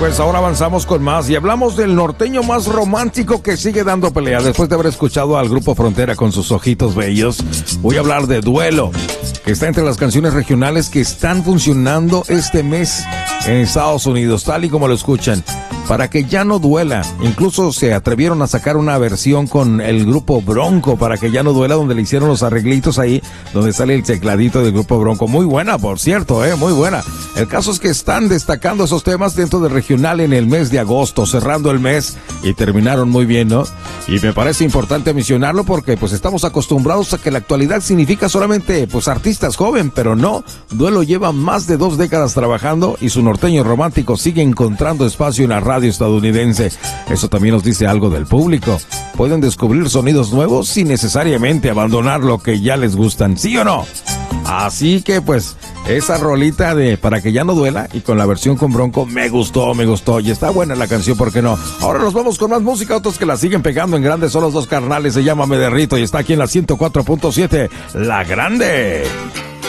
Pues ahora avanzamos con más y hablamos del norteño más romántico que sigue dando pelea. Después de haber escuchado al Grupo Frontera con sus ojitos bellos, voy a hablar de Duelo, que está entre las canciones regionales que están funcionando este mes en Estados Unidos, tal y como lo escuchan. Para que ya no duela. Incluso se atrevieron a sacar una versión con el Grupo Bronco, Para que ya no duela, donde le hicieron los arreglitos ahí, donde sale el tecladito del Grupo Bronco. Muy buena, por cierto, muy buena. El caso es que están destacando esos temas dentro del regional en el mes de agosto, cerrando el mes, y terminaron muy bien, ¿no? Y me parece importante mencionarlo porque pues estamos acostumbrados a que la actualidad significa solamente pues artistas joven, pero no. Duelo lleva más de 2 décadas trabajando y su norteño romántico sigue encontrando espacio en la radio estadounidense. Eso también nos dice algo del público. Pueden descubrir sonidos nuevos sin necesariamente abandonar lo que ya les gustan, ¿sí o no? Así que pues esa rolita de Para que ya no duela y con la versión con Bronco me gustó y está buena la canción, ¿por qué no? Ahora nos vamos con más música, otros que la siguen pegando en grande son los dos carnales, se llama Me Derrito y está aquí en la 104.7 La Grande.